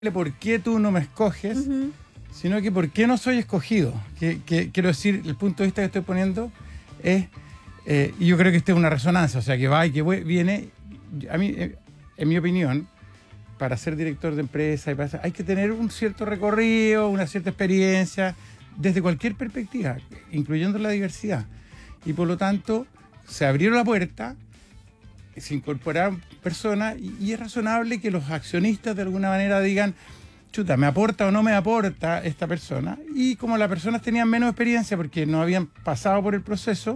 por qué tú no me escoges, sino que por qué no soy escogido. Quiero decir, el punto de vista que estoy poniendo es, y yo creo que esta es una resonancia, o sea, que va y que viene. A mí, en mi opinión, para ser director de empresa hay que tener un cierto recorrido, una cierta experiencia, desde cualquier perspectiva, incluyendo la diversidad. Y por lo tanto, se abrió la puerta, se incorporaron personas y es razonable que los accionistas de alguna manera digan, chuta, ¿me aporta o no me aporta esta persona? Y como las personas tenían menos experiencia porque no habían pasado por el proceso,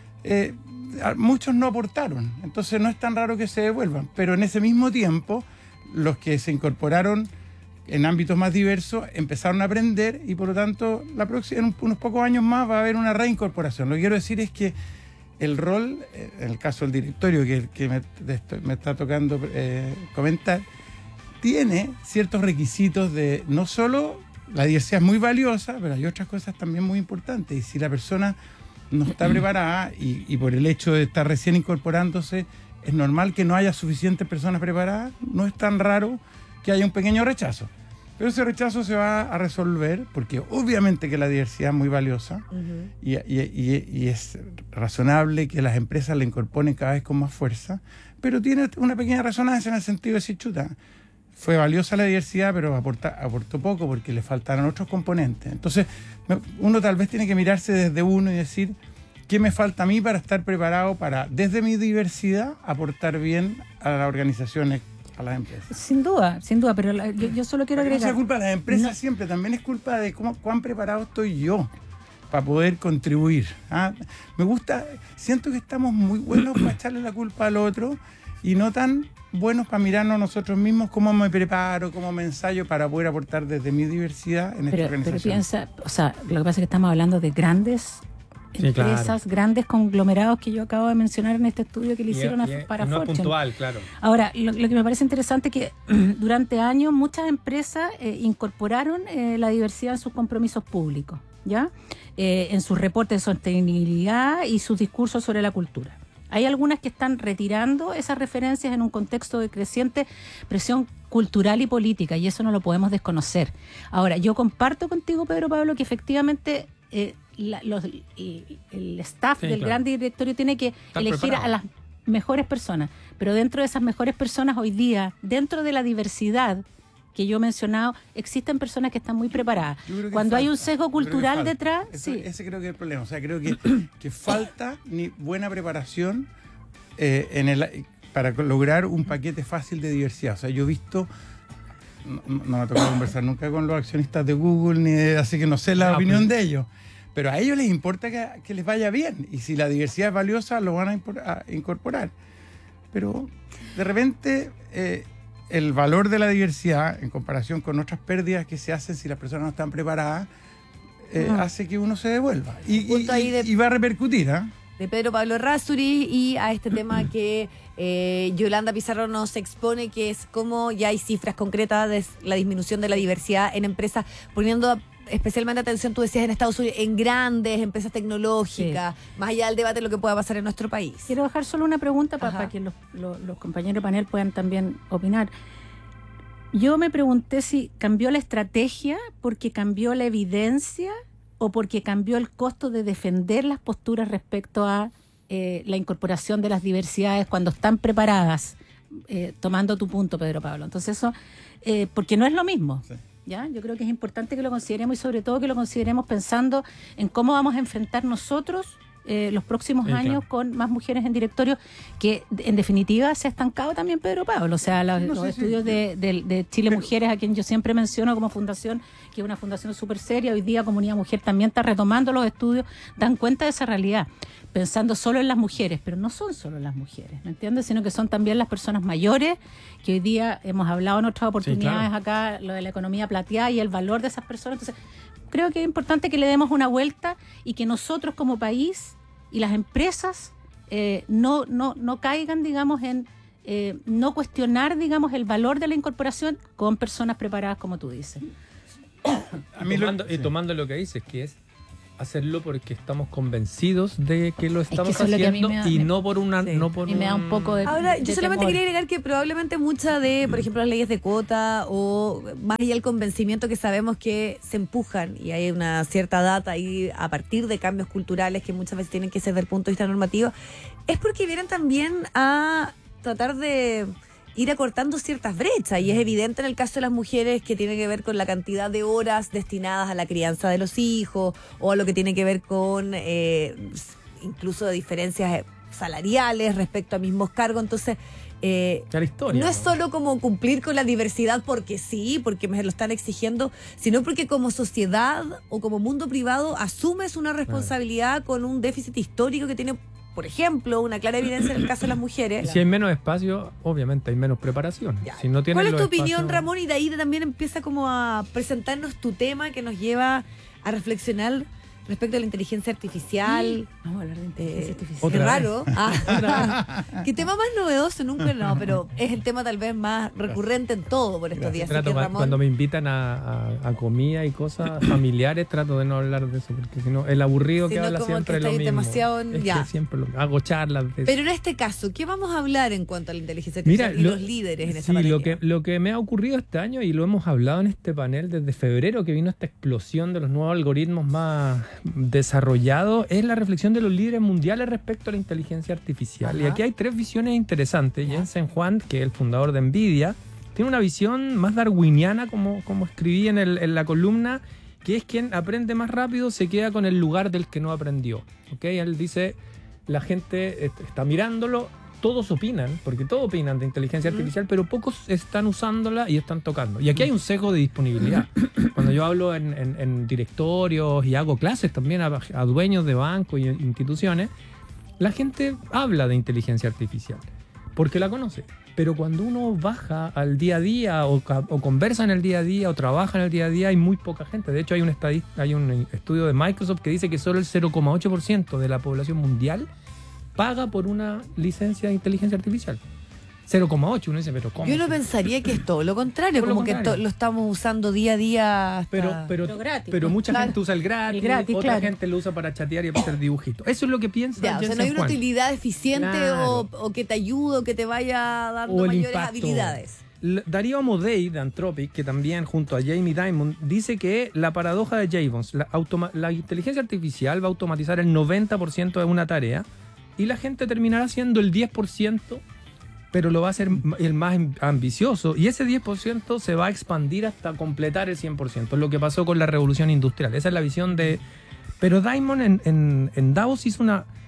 muchos no aportaron. Entonces no es tan raro que se devuelvan. Pero en ese mismo tiempo, los que se incorporaron en ámbitos más diversos empezaron a aprender y por lo tanto en unos pocos años más va a haber una reincorporación. Lo que quiero decir es que el rol, en el caso del directorio que me está tocando comentar, tiene ciertos requisitos de no solo la diversidad es muy valiosa, pero hay otras cosas también muy importantes. Y si la persona no está preparada y por el hecho de estar recién incorporándose, es normal que no haya suficientes personas preparadas, no es tan raro que haya un pequeño rechazo. Pero ese rechazo se va a resolver porque obviamente que la diversidad es muy valiosa y es razonable que las empresas la incorporen cada vez con más fuerza, pero tiene una pequeña resonancia en el sentido de decir, chuta, fue valiosa la diversidad, pero aportó poco porque le faltaron otros componentes. Entonces, uno tal vez tiene que mirarse desde uno y decir, ¿qué me falta a mí para estar preparado para, desde mi diversidad, aportar bien a las organizaciones, a las empresas? Sin duda, pero yo solo quiero agregar... No es culpa de las empresas siempre, también es culpa de cuán preparado estoy yo para poder contribuir. Me gusta, siento que estamos muy buenos para echarle la culpa al otro y no tan buenos para mirarnos nosotros mismos, cómo me preparo, cómo me ensayo para poder aportar desde mi diversidad en esta organización. Pero piensa, o sea, lo que pasa es que estamos hablando de grandes empresas, claro, grandes conglomerados que yo acabo de mencionar en este estudio que le hicieron para no Fortune. Puntual, claro. Ahora, lo que me parece interesante es que durante años muchas empresas incorporaron la diversidad en sus compromisos públicos, ¿ya? En sus reportes de sostenibilidad y sus discursos sobre la cultura. Hay algunas que están retirando esas referencias en un contexto de creciente presión cultural y política, y eso no lo podemos desconocer. Ahora, yo comparto contigo, Pedro Pablo, que efectivamente el staff del gran directorio tiene que elegir a las mejores personas, pero dentro de esas mejores personas hoy día, dentro de la diversidad que yo he mencionado, existen personas que están muy preparadas. Cuando hay un sesgo cultural detrás... Ese creo que es el problema. O sea, creo que falta buena preparación para lograr un paquete fácil de diversidad. O sea, yo he visto... No me ha tocado conversar nunca con los accionistas de Google, así que no sé la opinión de ellos. Pero a ellos les importa que les vaya bien. Y si la diversidad es valiosa, lo van a incorporar. Pero de repente... el valor de la diversidad en comparación con otras pérdidas que se hacen si las personas no están preparadas hace que uno se devuelva y va a repercutir de Pedro Pablo Errázuriz y a este tema que Yolanda Pizarro nos expone, que es cómo ya hay cifras concretas de la disminución de la diversidad en empresas, poniendo especialmente atención, tú decías, en Estados Unidos, en grandes empresas tecnológicas, más allá del debate de lo que pueda pasar en nuestro país. Quiero dejar solo una pregunta para que los compañeros de panel puedan también opinar. Yo me pregunté si cambió la estrategia porque cambió la evidencia o porque cambió el costo de defender las posturas respecto a la incorporación de las diversidades cuando están preparadas, tomando tu punto, Pedro Pablo. Entonces eso, porque no es lo mismo. Sí. ¿Ya? Yo creo que es importante que lo consideremos y sobre todo que lo consideremos pensando en cómo vamos a enfrentar nosotros los próximos años con más mujeres en directorio, que en definitiva se ha estancado también Pedro Pablo. O sea, los estudios de Chile Mujeres, a quien yo siempre menciono como fundación, que es una fundación súper seria, hoy día Comunidad Mujer también está retomando los estudios, dan cuenta de esa realidad, pensando solo en las mujeres, pero no son solo las mujeres, ¿me entiendes? Sino que son también las personas mayores, que hoy día hemos hablado en otras oportunidades acá, lo de la economía plateada y el valor de esas personas. Entonces, creo que es importante que le demos una vuelta y que nosotros como país y las empresas no caigan, digamos, en no cuestionar, digamos, el valor de la incorporación con personas preparadas, como tú dices. Tomando lo que dices, que es hacerlo porque estamos convencidos de que lo estamos eso es lo que a mí haciendo me da- no por una... Sí. No por Y me da un poco de Ahora, yo de solamente temor. quería agregar que probablemente muchas de, por ejemplo, las leyes de cuota o más allá el convencimiento que sabemos que se empujan y hay una cierta data ahí a partir de cambios culturales que muchas veces tienen que ser desde el punto de vista normativo, es porque vienen también a tratar de ir acortando ciertas brechas y es evidente en el caso de las mujeres que tiene que ver con la cantidad de horas destinadas a la crianza de los hijos o a lo que tiene que ver con incluso diferencias salariales respecto a mismos cargos. Entonces, la historia. no es solo como cumplir con la diversidad porque sí, porque me lo están exigiendo, sino porque como sociedad o como mundo privado asumes una responsabilidad con un déficit histórico que tiene, por ejemplo, una clara evidencia en el caso de las mujeres. Si hay menos espacio, obviamente hay menos preparación. Ya. Si no tienes ¿Cuál es los tu opinión, espacios- Ramón? Y de ahí también empieza como a presentarnos tu tema que nos lleva a reflexionar respecto a la inteligencia artificial. Vamos a hablar de inteligencia artificial. Otra Qué vez. raro. Ah, qué tema más novedoso, nunca no, pero es el tema tal vez más recurrente en todo por estos días. Así Trato, que, Ramón, cuando me invitan a comida y cosas familiares, trato de no hablar de eso, porque si no, el aburrido Si que no, habla como siempre que es lo estáis mismo. demasiado Es ya. que siempre hago charlas de eso. pero en este caso, ¿qué vamos a hablar en cuanto a la inteligencia Mira, artificial y los líderes en esa sí, materia? lo que me ha ocurrido este año, y lo hemos hablado en este panel desde febrero, que vino esta explosión de los nuevos algoritmos más desarrollados, es la reflexión de los líderes mundiales respecto a la inteligencia artificial. Ajá. Y aquí hay tres visiones interesantes. Jensen Huang, que es el fundador de NVIDIA, tiene una visión más darwiniana, como escribí en la columna, que es quien aprende más rápido se queda con el lugar del que no aprendió. ¿Ok? Él dice, la gente está mirándolo, todos opinan, porque todos opinan de inteligencia artificial, pero pocos están usándola y están tocando. Y aquí hay un sesgo de disponibilidad. Cuando yo hablo en directorios y hago clases también a dueños de bancos y instituciones, la gente habla de inteligencia artificial porque la conoce. Pero cuando uno baja al día a día o conversa en el día a día o trabaja en el día a día, hay muy poca gente. De hecho, hay un estudio de Microsoft que dice que solo el 0,8% de la población mundial paga por una licencia de inteligencia artificial. 0,8, uno dice, pero ¿cómo? Yo no pensaría que es todo lo contrario, Todo lo como que contrario. lo estamos usando día a día hasta... Pero gratis, pero ¿no? mucha Claro. gente usa el gratis, El gratis, otra claro. gente lo usa para chatear y para hacer dibujitos. Eso es lo que piensa Ya, o sea, no hay Jensen una Huang. utilidad eficiente Claro. o que te ayude o que te vaya dando O el mayores impacto. habilidades. Darío Amodei de Anthropic, que también junto a Jamie Dimon, dice que la paradoja de Jevons, la inteligencia artificial va a automatizar el 90% de una tarea y la gente terminará haciendo el 10%, pero lo va a hacer el más ambicioso, y ese 10% se va a expandir hasta completar el 100%, lo que pasó con la revolución industrial. Esa es la visión de... Pero Dimon en Davos hizo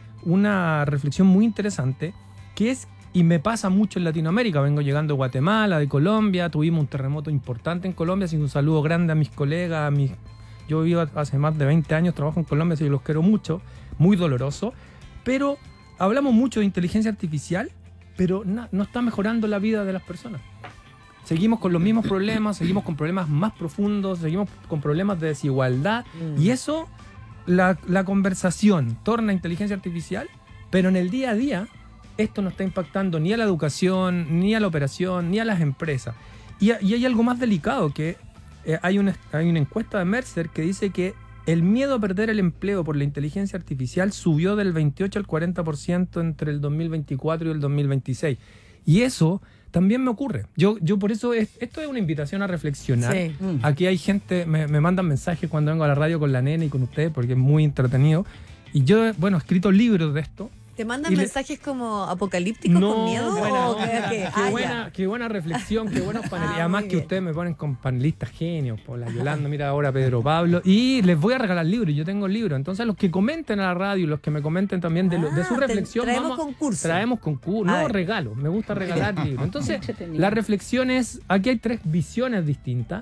una reflexión muy interesante, que es, y me pasa mucho en Latinoamérica, vengo llegando de Guatemala, de Colombia, tuvimos un terremoto importante en Colombia, así que un saludo grande a mis colegas, yo vivo hace más de 20 años, trabajo en Colombia, así que los quiero mucho, muy doloroso, pero hablamos mucho de inteligencia artificial, pero no está mejorando la vida de las personas. Seguimos con los mismos problemas, seguimos con problemas más profundos, seguimos con problemas de desigualdad, y eso, la conversación torna a inteligencia artificial, pero en el día a día esto no está impactando ni a la educación, ni a la operación, ni a las empresas. Y hay algo más delicado, que hay una encuesta de Mercer que dice que el miedo a perder el empleo por la inteligencia artificial subió del 28 al 40% entre el 2024 y el 2026. Y eso también me ocurre. Yo por eso, esto es una invitación a reflexionar. Sí. Aquí hay gente, me mandan mensajes cuando vengo a la radio con la nena y con ustedes, porque es muy entretenido. Y yo, he escrito libros de esto. ¿Te mandan Y le- mensajes como apocalípticos con miedo? buena ¿O onda, qué? qué buena reflexión, qué buenos panelistas. Ah, Además muy que bien. ustedes me ponen con panelistas genios, por la Yolanda, mira ahora Pedro Pablo, y les voy a regalar libros, yo tengo libros. Entonces los que comenten a la radio y los que me comenten también de su reflexión, traemos concurso. traemos concurso, A no ver. regalos, me gusta regalar libros. Entonces Entretenido. la reflexión es, aquí hay tres visiones distintas,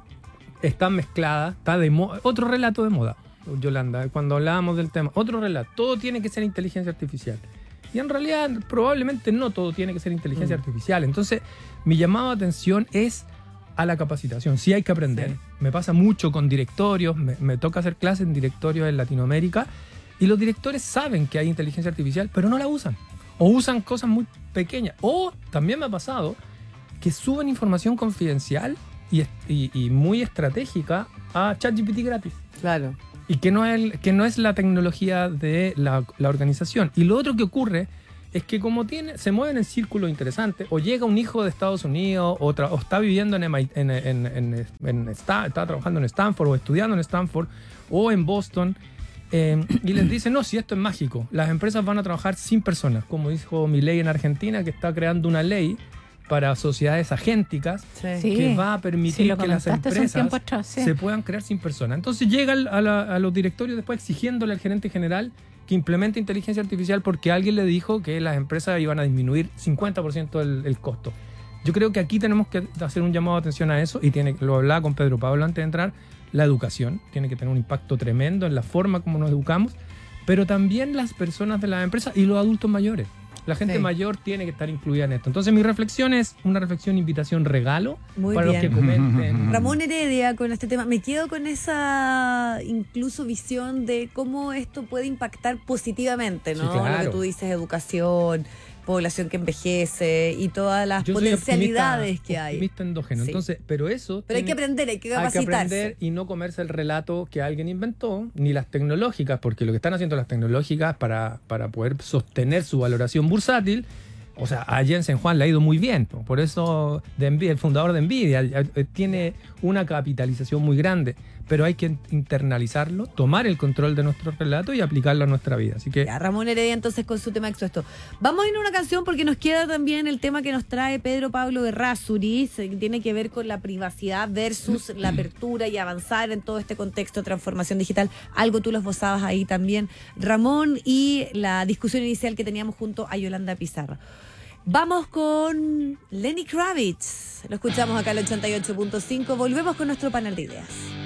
están mezcladas, está de moda, otro relato de moda, Yolanda, cuando hablábamos del tema, otro relato, todo tiene que ser inteligencia artificial. Y en realidad probablemente no todo tiene que ser inteligencia artificial. Entonces mi llamado de atención es a la capacitación. Sí hay que aprender. Sí. Me pasa mucho con directorios, me toca hacer clases en directorios en Latinoamérica y los directores saben que hay inteligencia artificial, pero no la usan. O usan cosas muy pequeñas. O también me ha pasado que suben información confidencial y muy estratégica a ChatGPT gratis. Claro. Y que no es la tecnología de la organización. Y lo otro que ocurre es que como se mueven en círculos interesantes, o llega un hijo de Estados Unidos, o está viviendo está trabajando en Stanford, o estudiando en Stanford, o en Boston, y les dicen, no, si esto es mágico, las empresas van a trabajar sin personas, como dijo Milei en Argentina, que está creando una ley para sociedades agénticas que va a permitir que las empresas se puedan crear sin personas. Entonces llega a los directorios después exigiéndole al gerente general que implemente inteligencia artificial porque alguien le dijo que las empresas iban a disminuir 50% el costo. Yo creo que aquí tenemos que hacer un llamado de atención a eso, y lo hablaba con Pedro Pablo antes de entrar. La educación tiene que tener un impacto tremendo en la forma como nos educamos, pero también las personas de las empresas y los adultos mayores. La gente mayor tiene que estar incluida en esto. Entonces mi reflexión es una reflexión, invitación, regalo para los que comenten. Ramón Heredia, con este tema, me quedo con esa incluso visión de cómo esto puede impactar positivamente, ¿no? Sí, claro. Lo que tú dices, educación, población que envejece y todas las potencialidades que hay. Optimista endógeno. Sí. Entonces, pero hay que aprender, hay que capacitarse. Hay que aprender y no comerse el relato que alguien inventó, ni las tecnológicas, porque lo que están haciendo las tecnológicas para poder sostener su valoración bursátil, o sea, a Jensen Huang le ha ido muy bien. Por eso el fundador de Nvidia tiene una capitalización muy grande, pero hay que internalizarlo, tomar el control de nuestro relato y aplicarlo a nuestra vida. Así que ya, Ramón Heredia entonces con su tema expuesto. Vamos a ir a una canción porque nos queda también el tema que nos trae Pedro Pablo Errázuriz, que tiene que ver con la privacidad versus la apertura y avanzar en todo este contexto de transformación digital. Algo tú lo esbozabas ahí también, Ramón, y la discusión inicial que teníamos junto a Yolanda Pizarro. Vamos con Lenny Kravitz. Lo escuchamos acá al 88.5. Volvemos con nuestro panel de ideas.